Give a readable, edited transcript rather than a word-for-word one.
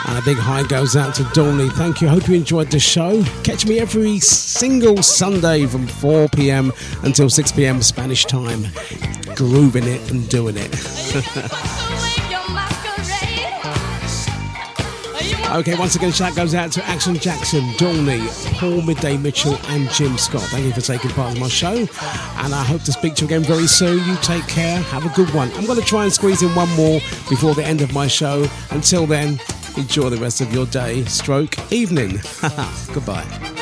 And a big hi goes out to Dorney. Thank you. Hope you enjoyed the show. Catch me every single Sunday from 4 p.m. until 6 p.m. Spanish time. Grooving it and doing it. Okay, once again, shout goes out to Action Jackson, Dorney, Paul Midday Mitchell and Jim Scott. Thank you for taking part in my show, and I hope to speak to you again very soon. You take care. Have a good one. I'm going to try and squeeze in one more before the end of my show. Until then, enjoy the rest of your day, stroke, evening. Goodbye.